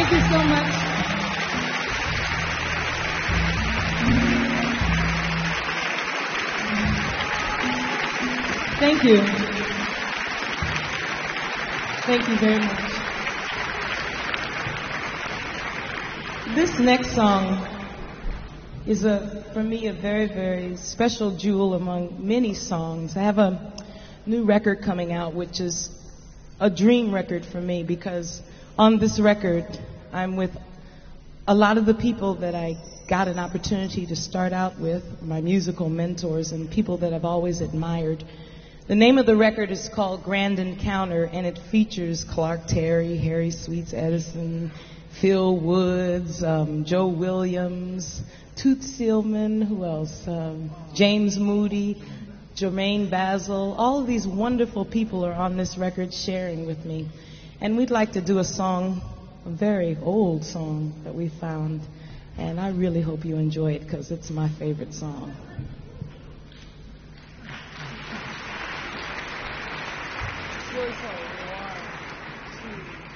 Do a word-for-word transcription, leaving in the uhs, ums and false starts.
Thank you so much. Thank you. Thank you very much. This next song is, a, for me, a very, very special jewel among many songs. I have a new record coming out, which is a dream record for me, because on this record, I'm with a lot of the people that I got an opportunity to start out with, my musical mentors and people that I've always admired. The name of the record is called Grand Encounter, and it features Clark Terry, Harry Sweets Edison, Phil Woods, um, Joe Williams, Toots Seelman, who else? Um, James Moody, Jermaine Basil. All of these wonderful people are on this record sharing with me. And we'd like to do a song, a very old song that we found. And I really hope you enjoy it, because it's my favorite song. One, two.